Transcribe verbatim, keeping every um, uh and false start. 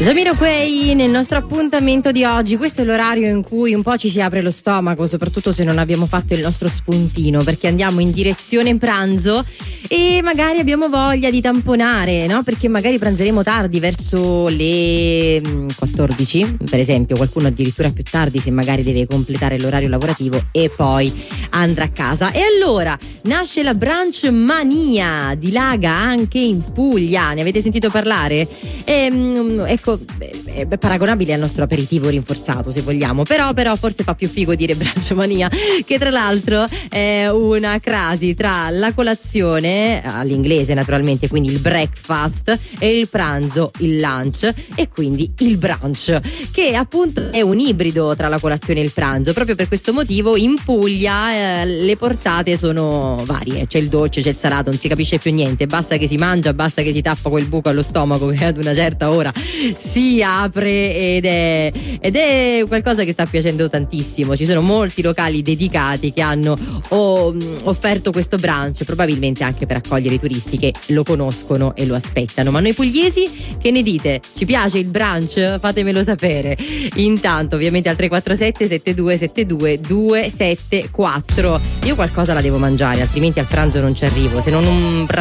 Jamiroquai nel nostro appuntamento di oggi. Questo è l'orario in cui un po' ci si apre lo stomaco, soprattutto se non abbiamo fatto il nostro spuntino, perché andiamo in direzione pranzo e magari abbiamo voglia di tamponare, no? Perché magari pranzeremo tardi, verso le quattordici, per esempio, qualcuno addirittura più tardi se magari deve completare l'orario lavorativo e poi andrà a casa. E allora nasce la Brunch Mania, dilaga anche in Puglia. Ne avete sentito parlare? Ehm, ecco, è paragonabile al nostro aperitivo rinforzato, se vogliamo, però però forse fa più figo dire Brunch Mania, che tra l'altro è una crasi tra la colazione all'inglese naturalmente, quindi il breakfast, e il pranzo, il lunch, e quindi il brunch, che appunto è un ibrido tra la colazione e il pranzo. Proprio per questo motivo in Puglia eh, le portate sono varie, c'è il dolce, c'è il salato, non si capisce più niente, basta che si mangia, basta che si tappa quel buco allo stomaco che ad una certa ora si apre, ed è, ed è qualcosa che sta piacendo tantissimo. Ci sono molti locali dedicati che hanno oh, offerto questo brunch, probabilmente anche per accogliere i turisti che lo conoscono e lo aspettano. Ma noi pugliesi che ne dite? Ci piace il brunch? Fatemelo sapere. Intanto ovviamente al tre quattro sette sette due sette due due sette quattro. Io qualcosa la devo mangiare, altrimenti al pranzo non ci arrivo, se non un